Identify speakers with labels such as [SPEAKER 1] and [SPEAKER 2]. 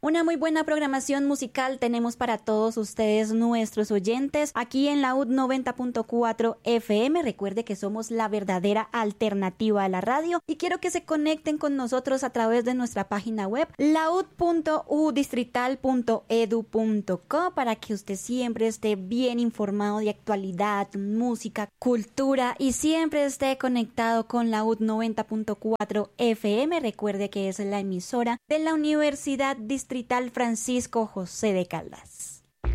[SPEAKER 1] Una muy buena programación musical tenemos para todos ustedes, nuestros oyentes, aquí en la UD 90.4 FM. Recuerde que somos la verdadera alternativa a la radio y quiero que se conecten con nosotros a través de nuestra página web laud.udistrital.edu.co para que usted siempre esté bien informado de actualidad, música, cultura y siempre esté conectado con la UD 90.4 FM. Recuerde que es la emisora de la Universidad Distrital Francisco José de Caldas.